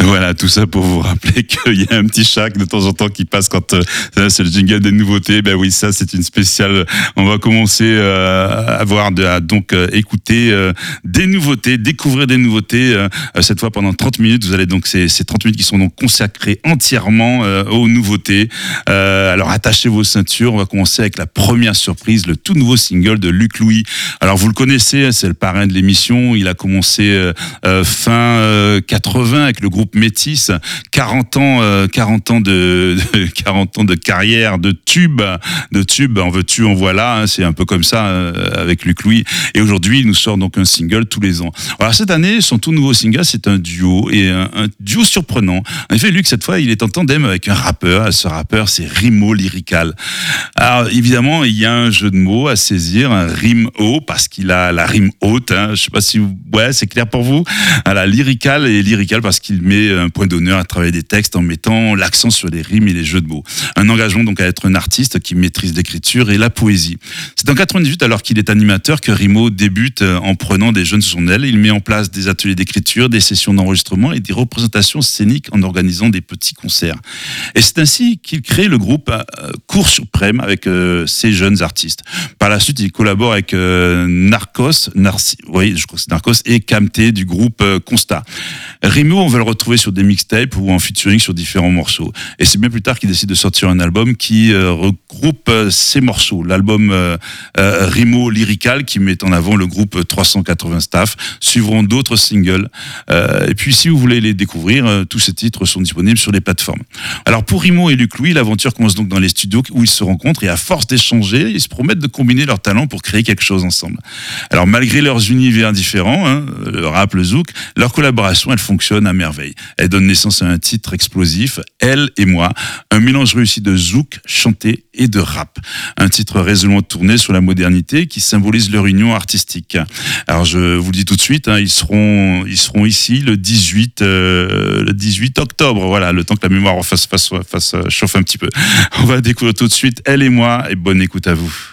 Voilà, tout ça pour vous rappeler qu'il y a un petit chat de temps en temps qui passe quand c'est le jingle des nouveautés. Ben oui, ça c'est une spéciale. On va commencer à écouter des nouveautés, découvrir des nouveautés. Cette fois pendant 30 minutes, vous allez donc ces 30 minutes qui sont donc consacrées entièrement aux nouveautés. Alors attachez vos ceintures. On va commencer avec la première surprise, le tout nouveau single de Luc Louis. Alors vous le connaissez, c'est le parrain de l'émission. Il a commencé fin 80 avec le groupe Métis, 40 ans de carrière, de tubes, en veux-tu, en voilà, hein, c'est un peu comme ça avec Luc Louis. Et aujourd'hui, il nous sort donc un single tous les ans. Alors cette année, son tout nouveau single, c'est un duo, et un duo surprenant. En effet, Luc, cette fois, il est en tandem avec un rappeur. Ce rappeur, c'est Rimo Lyrical. Alors évidemment, il y a un jeu de mots à saisir, un rime haut, parce qu'il a la rime haute. Hein. Je sais pas si c'est clair pour vous. Voilà, Lyrical parce qu'il met un point d'honneur à travailler des textes en mettant l'accent sur les rimes et les jeux de mots. Un engagement donc à être un artiste qui maîtrise l'écriture et la poésie. C'est en 98, alors qu'il est animateur, que Rimo débute en prenant des jeunes sous son aile. Il met en place des ateliers d'écriture, des sessions d'enregistrement et des représentations scéniques en organisant des petits concerts. Et c'est ainsi qu'il crée le groupe Cours Suprême avec ces jeunes artistes. Par la suite, il collabore avec Narcos et Kamté du groupe Constat. Rimo, on va le retrouver sur des mixtapes ou en featuring sur différents morceaux. Et c'est bien plus tard qu'il décide de sortir un album qui regroupe ces morceaux. L'album Rimo Lyrical, qui met en avant le groupe 380 Staff. Suivront d'autres singles. Et puis, si vous voulez les découvrir, tous ces titres sont disponibles sur les plateformes. Alors, pour Rimo et Luc Louis, l'aventure commence donc dans les studios où ils se rencontrent, et à force d'échanger, ils se promettent de combiner leurs talents pour créer quelque chose ensemble. Alors, malgré leurs univers différents, hein, le rap, le zouk, leur collaboration, elle fonctionne à merveille. Elle donne naissance à un titre explosif, Elle et moi, un mélange réussi de zouk, chanté et de rap. Un titre résolument tourné sur la modernité qui symbolise leur union artistique. Alors je vous le dis tout de suite, hein, ils seront ici le 18 octobre. Voilà, le temps que la mémoire fasse chauffe un petit peu. On va découvrir tout de suite Elle et moi, et bonne écoute à vous.